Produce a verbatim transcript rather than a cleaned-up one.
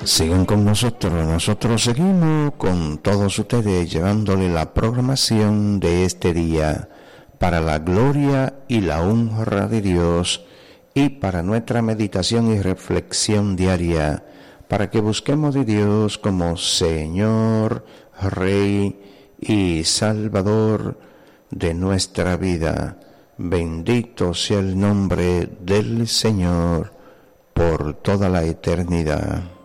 Sigan con nosotros, nosotros seguimos con todos ustedes llevándole la programación de este día para la gloria y la honra de Dios y para nuestra meditación y reflexión diaria, para que busquemos de Dios como Señor, Rey y Salvador de nuestra vida. Bendito sea el nombre del Señor por toda la eternidad.